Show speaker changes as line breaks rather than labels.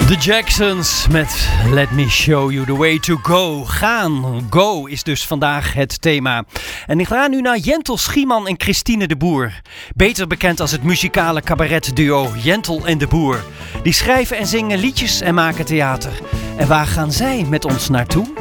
The Jacksons met Let Me Show You The Way To Go. Gaan, go is dus vandaag het thema. En ik ga nu naar Jentel Schieman en Christine de Boer. Beter bekend als het muzikale cabaretduo Jentel en de Boer. Die schrijven en zingen liedjes en maken theater. En waar gaan zij met ons naartoe?